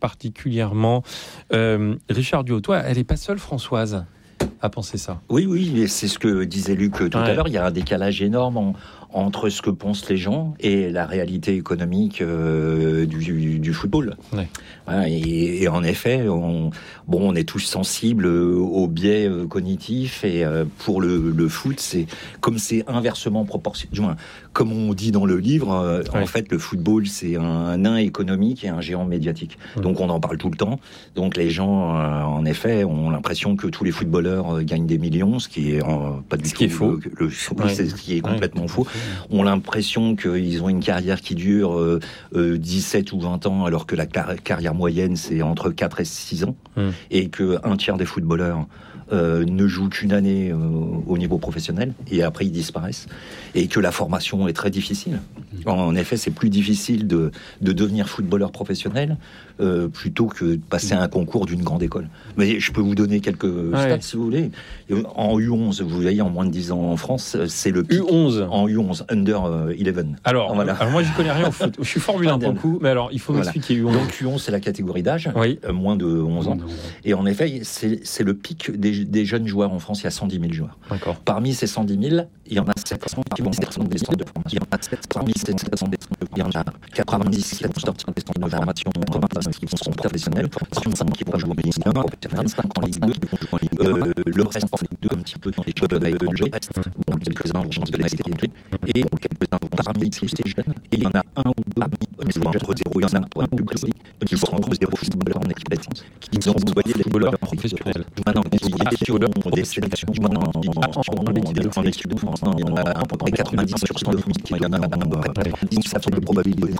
particulièrement. Richard Duhaut, toi, elle n'est pas seule, Françoise, à penser ça. Oui, c'est ce que disait Luc tout à l'heure. Il y a un décalage énorme entre ce que pensent les gens et la réalité économique du football. Ouais. Et en effet, on est tous sensibles aux biais cognitifs, et pour le foot, c'est inversement proportionnel. Comme on dit dans le livre, en fait, le football, c'est un nain économique et un géant médiatique. Donc on en parle tout le temps. Donc les gens, en effet, ont l'impression que tous les footballeurs gagnent des millions, ce qui est pas du tout faux. C'est ce qui est complètement faux. On a l'impression qu'ils ont une carrière qui dure 17 ou 20 ans, alors que la carrière moyenne, c'est entre 4 et 6 ans, et qu'un tiers des footballeurs ne jouent qu'une année au niveau professionnel, et après ils disparaissent, et que la formation est très difficile. En effet, c'est plus difficile de devenir footballeur professionnel plutôt que de passer un concours d'une grande école. Mais je peux vous donner quelques stats si vous voulez. En U11, vous voyez, en moins de 10 ans en France, c'est le pic. U11 En U11, Under 11. Alors moi, j'y connais rien au foot. Je suis Formule 1 pour le coup, mais alors il faut m'expliquer U11. Donc U11, c'est la catégorie d'âge, moins de 11 ans. Et en effet, c'est le pic des jeunes joueurs en France. Il y a 110 000 joueurs. D'accord. Parmi ces 110 000, il y en a 700 qui vont sortir des centres de formation. Parmi ces 700, il y en a 90 qui vont sortir des centres de formation, 25 qui vont se professionnels, 35 qui vont jouer en Ligue 1, 25 en Ligue 2, le reste en Ligue 2, un petit peu dans les clubs étrangers. Bon, quelques-uns vont changer de l'extérieur, et quelques-uns vont parmi ces jeunes. Et il y en a un ou deux, mais souvent entre 0 et 1 an, plus classique, qui sont entre 0 footballeurs en équipe basique, qui ont envoyé les footballeurs professionnels. Maintenant, des sélections en équipe de France, il y en a à peu près 90 sur 100 de France, il y en a à 10, ça fait de probabilité.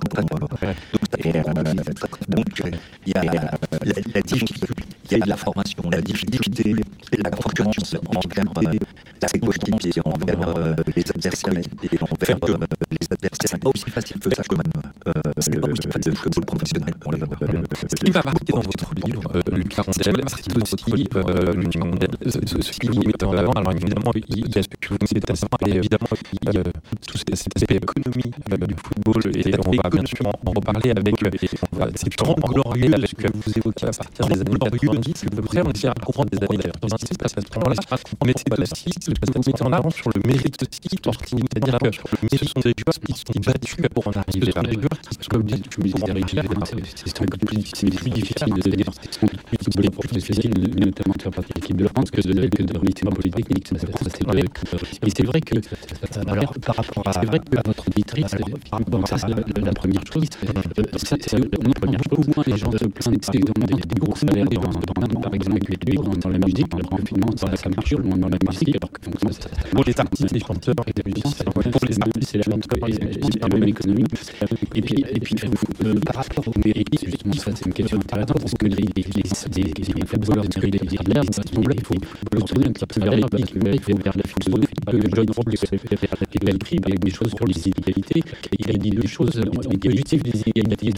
Donc, il y a la difficulté, il y a de la formation, la difficulté, la concurrence envers la coéquipier, envers les adversaires, les adversaires. C'est pas aussi facile que ça, quand même, le football professionnel. Ce qui va marquer dans votre livre, Luc Arondel, c'est aussi Luc Arondel, ce qui met en avant. Alors évidemment, il y a ce que vous me dites, et évidemment, il y a tout cet aspect économie du football, et on va bien sûr en reparler avec ces grands glorieuses que vous évoquez à partir des années 90. Après, on essaiera de comprendre des années 90, parce qu'à ce moment-là, mais c'est aussi, vous mettez en avant sur le mérite aussi sportif, c'est-à-dire que ce sont des joueurs qui sont battus pour en arriver là. Comme disait c'est plus difficile de devenir footballeur professionnel, notamment de faire partie de l'équipe de France, que de réaliser ma polytechnique. Et c'est vrai que, alors, par rapport à votre auditrice, la première chose, beaucoup moins les gens se plaignent des gros salaires par exemple, dans la musique, dans le confinement, ça marche loin dans la musique, alors que pour les artistes, les chanteurs et les musiciens, pour les artistes, c'est la même économie. Et puis par rapport au mérite, justement, ça c'est une question intéressante, parce que les footballeurs de mérite, il faut le tourner un petit peu vers l'éthique, il faut vers la philosophie, que le jeune Robles fait le prix avec des choses sur les inégalités. Il a dit deux choses, l'objectif des inégalités,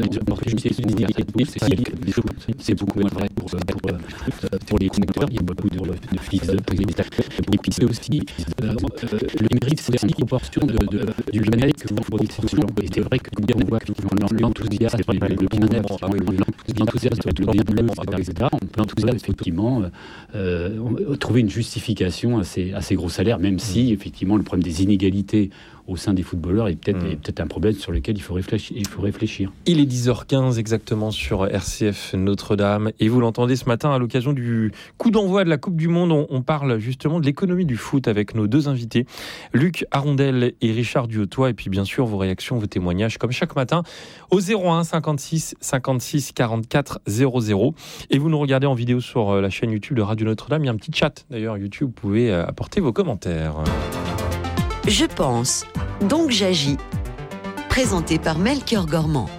c'est beaucoup moins vrai pour les conducteurs, il y a beaucoup de fils de et puis c'est aussi le mérite, c'est aussi proportion du bien-être que vous fournissez aux gens. Et c'est vrai que on voit que l'enthousiasme, le bien-être, l'enthousiasme le développement, etc. On peut enthousiasme effectivement trouver une justification à ces gros salaires, même si effectivement le problème des inégalités au sein des footballeurs est peut-être un problème sur lequel il faut réfléchir. Il est 10h15 exactement sur RCF Notre-Dame, et vous l'entendez ce matin à l'occasion du coup d'envoi de la Coupe du Monde. On parle justement de l'économie du foot avec nos deux invités, Luc Arondel et Richard Duhaut, et puis bien sûr vos réactions, vos témoignages comme chaque matin au 01 56 56 44 00, et vous nous regardez en vidéo sur la chaîne YouTube de Radio Notre-Dame. Il y a un petit chat d'ailleurs YouTube, vous pouvez apporter vos commentaires. Je pense, donc j'agis. Présenté par Melchior Gormand.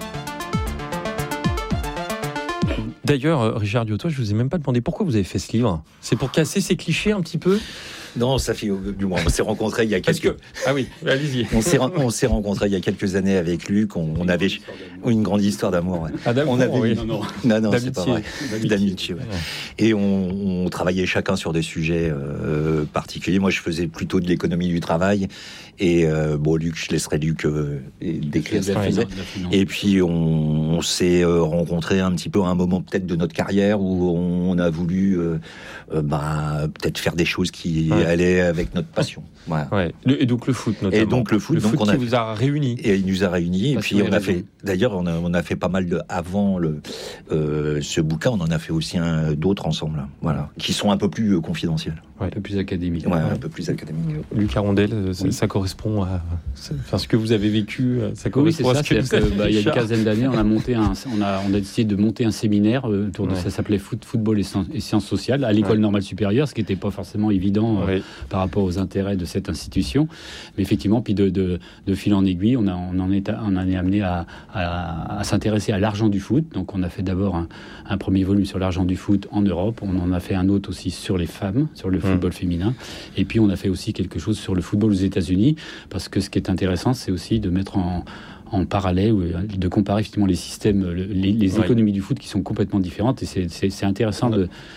D'ailleurs, Richard Duhaut, je ne vous ai même pas demandé pourquoi vous avez fait ce livre. C'est pour casser ces clichés un petit peu ? Non, ça fait du moins. On s'est rencontrés il y a quelques. Ah oui, allez-y. On s'est rencontrés il y a quelques années avec Luc. On avait une grande histoire d'amour. Ouais. Ah, d'amour, on avait oui. Non, c'est pas vrai. D'amitié. Ouais. Et on travaillait chacun sur des sujets particuliers. Moi, je faisais plutôt de l'économie du travail. Et Luc, je laisserai Luc décrire ce qu'il faisait. Et puis on s'est rencontrés un petit peu à un moment peut-être de notre carrière où on a voulu peut-être faire des choses qui allaient avec notre passion. Voilà. Ouais. Et donc le foot notamment. Et donc le foot qui vous a réunis. Et il nous a réunis. Et puis on a fait. D'ailleurs, on a fait pas mal avant ce bouquin. On en a fait aussi d'autres ensemble. Voilà, qui sont un peu plus confidentiels. Ouais. Un peu plus académiques. Ouais, un peu plus académiques. Luc Arondel, ça correspond à ce que vous avez vécu. Ça correspond à ce que vous avez vécu. Il y a une quinzaine d'années, on a décidé de monter un séminaire autour de ça. S'appelait football et sciences sociales à l'école normale supérieure, ce qui n'était pas forcément évident par rapport aux intérêts de cette institution. Mais effectivement, puis de fil en aiguille, on en est amené à s'intéresser à l'argent du foot. Donc on a fait d'abord un premier volume sur l'argent du foot en Europe. On en a fait un autre aussi sur les femmes, sur le football féminin. Et puis on a fait aussi quelque chose sur le football aux États-Unis, parce que ce qui est intéressant, c'est aussi de mettre en parallèle, de comparer effectivement les systèmes, les économies du foot qui sont complètement différentes. Et c'est intéressant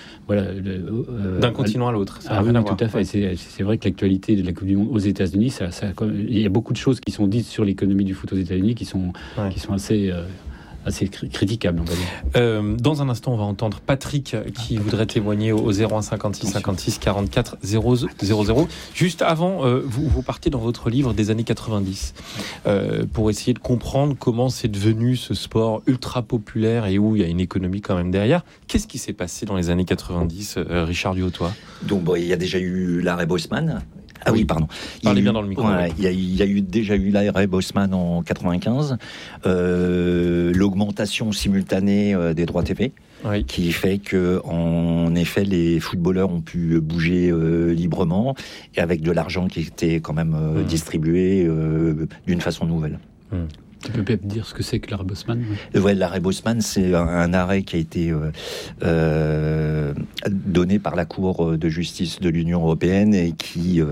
d'un continent à l'autre. Ça n'a rien à voir. Tout à fait. C'est vrai que l'actualité de la Coupe du Monde aux États-Unis, il y a beaucoup de choses qui sont dites sur l'économie du foot aux États-Unis qui sont assez critiquable, on va dire. Dans un instant, on va entendre Patrick qui voudrait témoigner au 01 56 56 44 000. Juste avant, vous partez dans votre livre des années 90 pour essayer de comprendre comment c'est devenu ce sport ultra populaire et où il y a une économie quand même derrière. Qu'est-ce qui s'est passé dans les années 90, Richard Duhautois ? Donc, il y a déjà eu l'arrêt Bosman. Ah oui, pardon. Parlez bien dans le micro. Il y a déjà eu l'arrêt Bosman en 95, l'augmentation simultanée des droits TV, qui fait que, en effet, les footballeurs ont pu bouger librement et avec de l'argent qui était quand même distribué d'une façon nouvelle. Tu peux peut-être dire ce que c'est que l'arrêt Bosman ? L'arrêt Bosman, c'est un arrêt qui a été donné par la Cour de justice de l'Union européenne et qui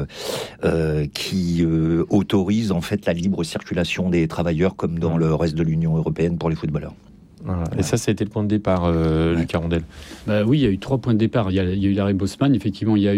autorise en fait la libre circulation des travailleurs comme dans le reste de l'Union européenne pour les footballeurs. Voilà. Et ça a été le point de départ, Luc Arondel. Oui, il y a eu 3 points de départ. Il y a eu l'arrêt Bosman. Effectivement, il y a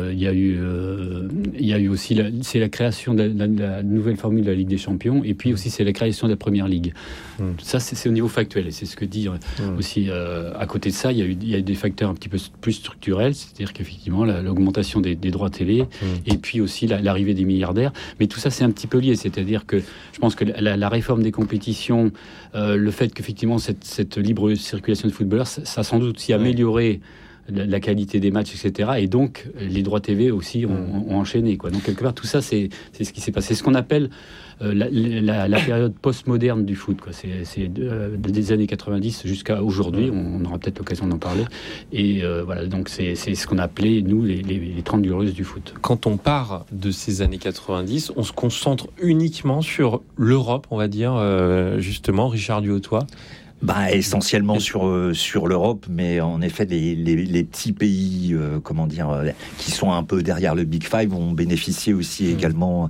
eu aussi c'est la création de la nouvelle formule de la Ligue des Champions, et puis aussi c'est la création de la Première Ligue. Ça, c'est au niveau factuel, et c'est ce que dit aussi. À côté de ça, il y a des facteurs un petit peu plus structurels, c'est-à-dire qu'effectivement l'augmentation des droits télé, et puis aussi l'arrivée des milliardaires. Mais tout ça, c'est un petit peu lié. C'est-à-dire que je pense que la réforme des compétitions, le fait qu'effectivement cette libre circulation de footballeurs, ça a sans doute aussi amélioré la qualité des matchs, etc. Et donc, les droits TV aussi ont enchaîné, quoi. Donc, quelque part, tout ça, c'est ce qui s'est passé. C'est ce qu'on appelle la période post-moderne du foot, quoi. C'est des années 90 jusqu'à aujourd'hui. On aura peut-être l'occasion d'en parler. Et voilà, donc c'est ce qu'on appelait, nous, les 30 glorieuses du foot. Quand on part de ces années 90, on se concentre uniquement sur l'Europe, on va dire, justement, Richard Duhautois. Essentiellement sur l'Europe, mais en effet les petits pays qui sont un peu derrière le Big Five ont bénéficié aussi également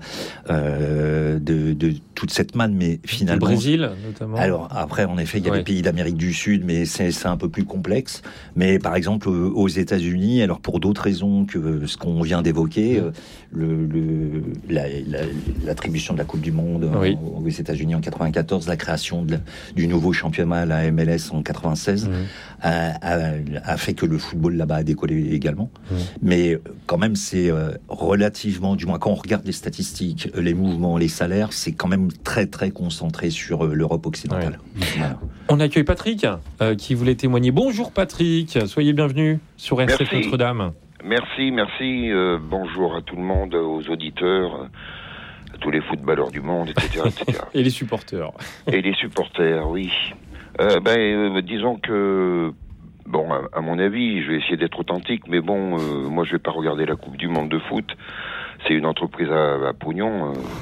de toute cette manne, mais finalement le Brésil notamment. Alors après, en effet, il y a des pays d'Amérique du Sud, mais c'est un peu plus complexe. Mais par exemple aux États-Unis, alors pour d'autres raisons que ce qu'on vient d'évoquer, l'attribution de la Coupe du Monde aux États-Unis en 94, la création du nouveau championnat, la MLS en 96, a fait que le football là-bas a décollé également. Mais quand même, c'est relativement, du moins quand on regarde les statistiques, les mouvements, les salaires, c'est quand même très très concentré sur l'Europe occidentale. Voilà. On accueille Patrick qui voulait témoigner. Bonjour Patrick, soyez bienvenue sur RCF Notre-Dame. Merci. Bonjour à tout le monde, aux auditeurs, à tous les footballeurs du monde, etc. Et les supporters. Et les supporters, oui. Disons que, à mon avis, je vais essayer d'être authentique, mais moi je vais pas regarder la Coupe du Monde de foot. C'est une entreprise à pognon.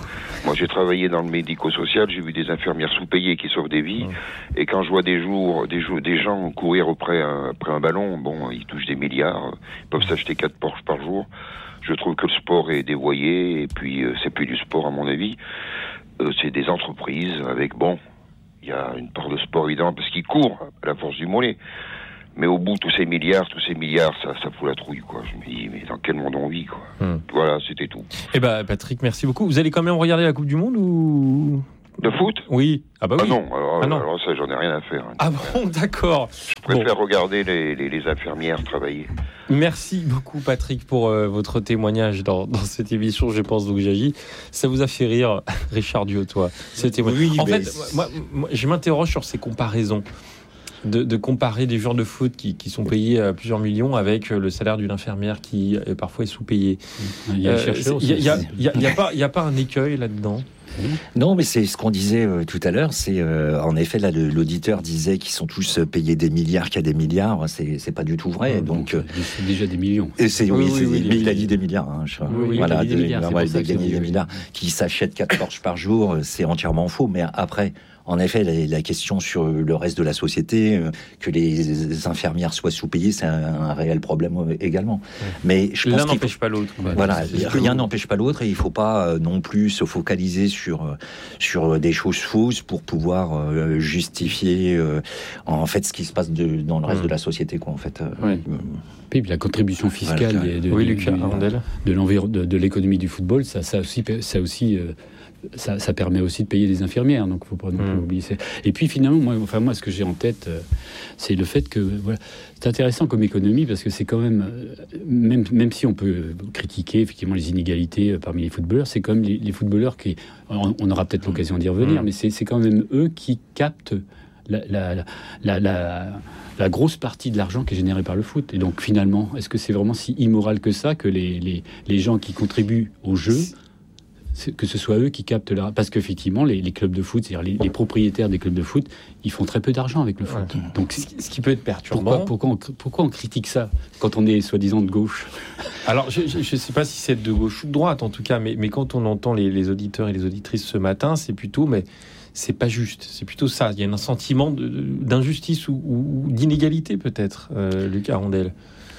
Moi, j'ai travaillé dans le médico-social, j'ai vu des infirmières sous-payées qui sauvent des vies, et quand je vois des gens courir après un ballon, bon, ils touchent des milliards, ils peuvent s'acheter 4 Porsche par jour. Je trouve que le sport est dévoyé, et puis c'est plus du sport à mon avis. C'est des entreprises avec, bon, il y a une part de sport évidemment parce qu'ils courent à la force du mollet. Mais au bout, tous ces milliards, ça fout la trouille, quoi. Je me dis, mais dans quel monde on vit, quoi. Voilà, c'était tout. Eh ben, Patrick, merci beaucoup. Vous allez quand même regarder la Coupe du Monde ou... De foot ? Oui. Ah bah oui. Non, alors ça, j'en ai rien à faire. Ah bon, d'accord. Je préfère regarder les infirmières travailler. Merci beaucoup, Patrick, pour votre témoignage dans cette émission. Je pense donc j'agis. Ça vous a fait rire, Richard Duhautois, ce témoignage. En fait, moi, je m'interroge sur ces comparaisons. De comparer des joueurs de foot qui sont payés à plusieurs millions avec le salaire d'une infirmière qui parfois est sous-payée. Il y a pas un écueil là-dedans? Non, mais c'est ce qu'on disait tout à l'heure. C'est en effet là, l'auditeur disait qu'ils sont tous payés des milliards, qu'il y a des milliards. C'est pas du tout vrai. Donc c'est déjà des millions. Et mais il a dit des milliards. Hein, voilà, il a gagné des milliards. Qui s'achètent 4 Porsche par jour, c'est entièrement faux. Mais après. En effet, la question sur le reste de la société, que les infirmières soient sous-payées, c'est un réel problème également. Ouais. Mais je pense l'un n'empêche pas l'autre. Voilà, rien n'empêche pas l'autre, et il ne faut pas non plus se focaliser sur des choses fausses pour pouvoir justifier en fait ce qui se passe dans le reste de la société, quoi. En fait. Et puis la contribution fiscale de l'économie du football, ça aussi. Ça permet aussi de payer des infirmières, donc il ne faut pas non plus oublier ça. Et puis finalement, moi, ce que j'ai en tête, c'est le fait que c'est intéressant comme économie, parce que c'est quand même si on peut critiquer effectivement les inégalités parmi les footballeurs, c'est quand même les footballeurs qui, on aura peut-être l'occasion d'y revenir, mais c'est quand même eux qui captent la grosse partie de l'argent qui est généré par le foot. Et donc finalement, est-ce que c'est vraiment si immoral que ça que les gens qui contribuent au jeu, que ce soit eux qui captent parce qu'effectivement les clubs de foot, c'est-à-dire les propriétaires des clubs de foot, ils font très peu d'argent avec le foot. Donc ce qui peut être perturbant. Pourquoi on critique ça quand on est soi-disant de gauche? Alors je ne sais pas si c'est de gauche ou de droite en tout cas, mais quand on entend les auditeurs et les auditrices ce matin, c'est plutôt c'est pas juste, c'est plutôt ça. Il y a un sentiment d'injustice ou d'inégalité peut-être, Lucas Rondel.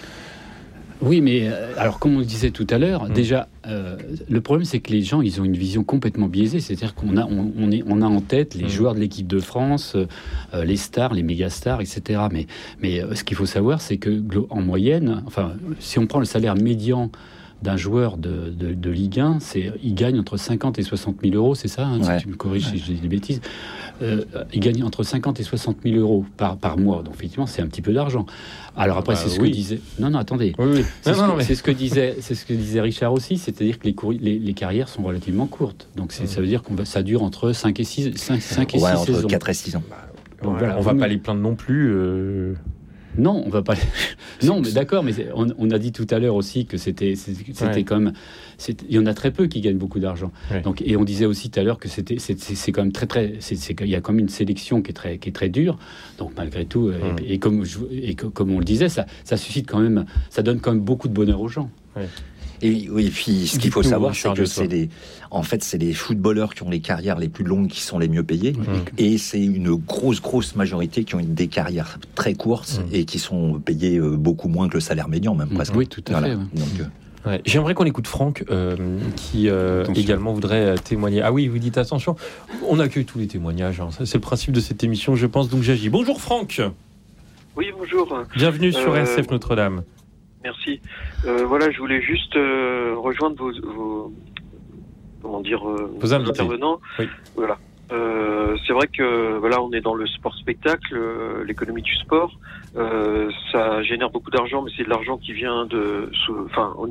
Oui, mais alors comme on le disait tout à l'heure, déjà, le problème c'est que les gens, ils ont une vision complètement biaisée. C'est-à-dire qu'on a en tête les joueurs de l'équipe de France, les stars, les méga stars, etc. Mais ce qu'il faut savoir, c'est que en moyenne, enfin, si on prend le salaire médian d'un joueur de Ligue 1, il gagne entre 50 et 60 000 euros, c'est ça, si tu me corriges si je dis des bêtises. Il gagne entre 50 et 60 000 euros par mois, donc effectivement c'est un petit peu d'argent. Alors après c'est ce que disait... Non, attendez. C'est ce que disait Richard aussi, c'est-à-dire que les carrières sont relativement courtes. Donc ça veut dire que ça dure entre 5 et 6 saisons. Entre 4 et 6 ans. Donc, voilà, on ne va pas les plaindre non plus... Non, on va pas. Non, mais d'accord. Mais on a dit tout à l'heure aussi que c'était quand même. Il y en a très peu qui gagnent beaucoup d'argent. Ouais. Donc, et on disait aussi tout à l'heure que c'est quand même il y a quand même une sélection qui est très dure. Donc malgré tout, et comme on le disait, ça suscite quand même, ça donne quand même beaucoup de bonheur aux gens. Ouais. Et puis, ce qu'il faut savoir, c'est que c'est les footballeurs qui ont les carrières les plus longues qui sont les mieux payés. Et c'est une grosse majorité qui ont des carrières très courtes et qui sont payés beaucoup moins que le salaire médian, même presque. Oui, tout à fait. Donc, j'aimerais qu'on écoute Franck, qui également voudrait témoigner. Ah oui, vous dites attention. On accueille tous les témoignages. C'est le principe de cette émission, je pense, donc j'agis. Bonjour Franck. Oui, bonjour. Bienvenue sur RCF Notre-Dame. Merci. Je voulais juste rejoindre vos intervenants. Oui. Voilà. C'est vrai que on est dans le sport spectacle, l'économie du sport. Ça génère beaucoup d'argent, mais c'est de l'argent qui vient